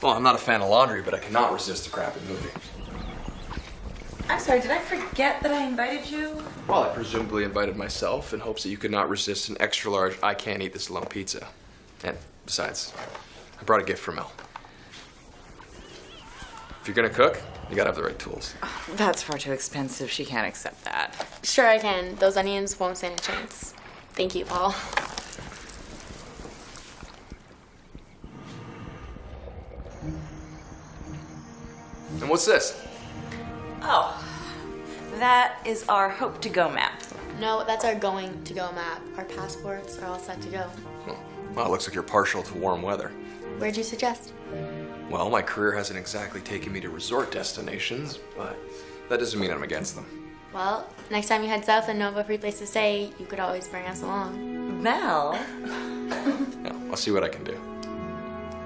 Well, I'm not a fan of laundry, but I cannot resist a crappy movie. I'm sorry, did I forget that I invited you? Well, I presumably invited myself in hopes that you could not resist an extra large I can't eat this alone pizza. And besides, I brought a gift for Mel. If you're gonna cook, you gotta have the right tools. Oh, that's far too expensive. She can't accept that. Sure I can. Those onions won't stand a chance. Thank you, Paul. And what's this? Oh, that is our Hope to Go map. No, that's our going to go map. Our passports are all set to go. Well, it looks like you're partial to warm weather. Where'd you suggest? Well, my career hasn't exactly taken me to resort destinations, but that doesn't mean I'm against them. Well, next time you head south and know of a free place to stay, you could always bring us along. Mel? Yeah, I'll see what I can do.